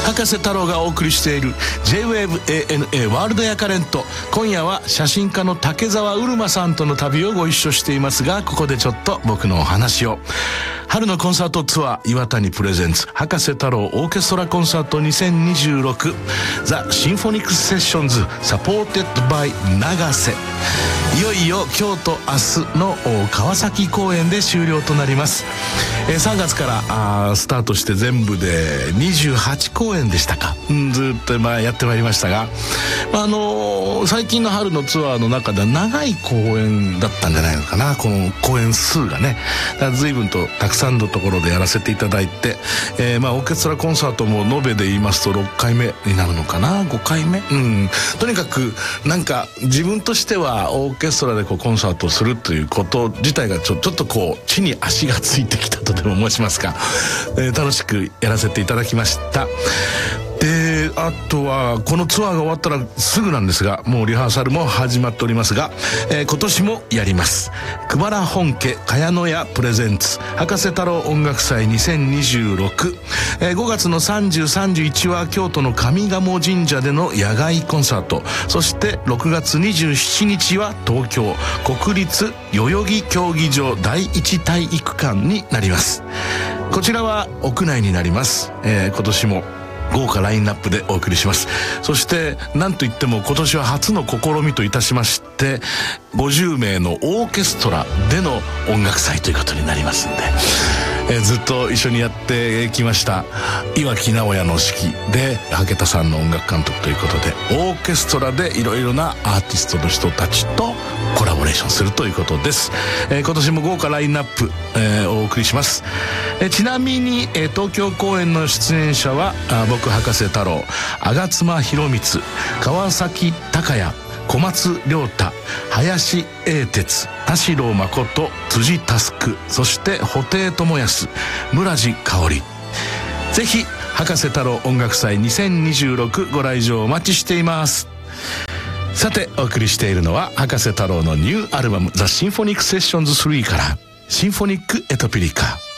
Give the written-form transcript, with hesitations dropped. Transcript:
博士太郎がお送りしている J-Wave ANA ワールドヤカレント。今夜は写真家の竹澤うるまさんとの旅をご一緒していますが、ここでちょっと僕のお話を。春のコンサートツアー岩谷プレゼンツ博士太郎オーケストラコンサート2026 ザ・シンフォニックセッションズサポーテッドバイ長瀬。いよいよ今日と明日の川崎公演で終了となります。3月からスタートして全部で28公演でしたか、ずっとやってまいりましたが、最近の春のツアーの中では長い公演だったんじゃないのかな、この公演数がね。随分とたくさんのところでやらせていただいて、オーケストラコンサートも延べで言いますと6回目になるのかな、5回目、とにかくなんか自分としてはオーケストラでコンサートをするということ自体がちょっと地に足がついてきたとでも申しますか、楽しくやらせていただきました。で、あとはこのツアーが終わったらすぐなんですが、もうリハーサルも始まっておりますが、今年もやります。久原本家茅野屋プレゼンツ博士太郎音楽祭2026、5月の30、31は京都の上賀茂神社での野外コンサート、そして6月27日は東京国立代々木競技場第一体育館になります。こちらは屋内になります。今年も豪華ラインナップでお送りします。そしてなんといっても今年は初の試みといたしまして、50名のオーケストラでの音楽祭ということになりますんで、ずっと一緒にやってきました岩木直也の指揮で武田さんの音楽監督ということで、オーケストラでいろいろなアーティストの人たちとコラボレーションするということです。今年も豪華ラインナップ、お送りします。ちなみに、東京公演の出演者は僕博士太郎、吾妻弘光、川崎隆也、小松亮太、林英哲、田代誠、辻佑、そして布袋寅泰、村地香織。ぜひ博士太郎音楽祭2026ご来場お待ちしています。さてお送りしているのは博士太郎のニューアルバムザ・シンフォニックセッションズ3からシンフォニックエトピリカ。